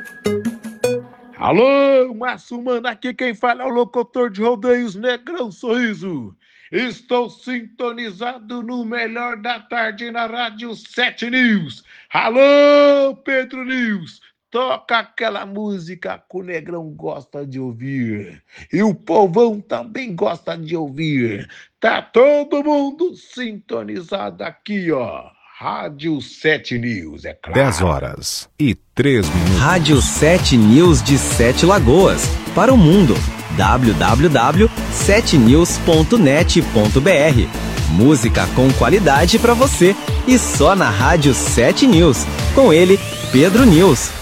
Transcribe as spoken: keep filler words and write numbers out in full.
Alô, Márcio Mano, aqui quem fala é o locutor de rodeios Negrão Sorriso. Estou sintonizado no melhor da tarde na Rádio sete News. Alô, Pedro News, toca aquela música que o Negrão gosta de ouvir. E o povão também gosta de ouvir. Tá todo mundo sintonizado aqui, ó. Rádio sete News, é claro. dez horas e três minutos. Rádio sete News de Sete Lagoas. Para o mundo. w w w ponto sete news ponto net ponto b r. Música com qualidade para você. E só na Rádio sete News. Com ele, Pedro News.